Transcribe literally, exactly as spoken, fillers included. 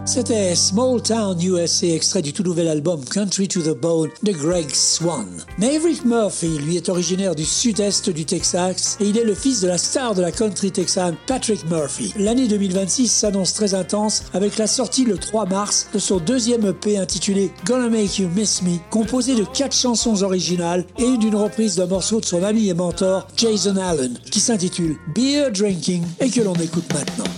C'était Small Town U S A, extrait du tout nouvel album Country to the Bone de Greg Swan. Maverick Murphy, lui, est originaire du sud-est du Texas et il est le fils de la star de la country texane Patrick Murphy. L'année deux mille vingt-six s'annonce très intense avec la sortie le trois mars de son deuxième E P intitulé Gonna Make You Miss Me, composé de quatre chansons originales et une d'une reprise d'un morceau de son ami et mentor Jason Allen qui s'intitule Beer Drinking et que l'on écoute maintenant.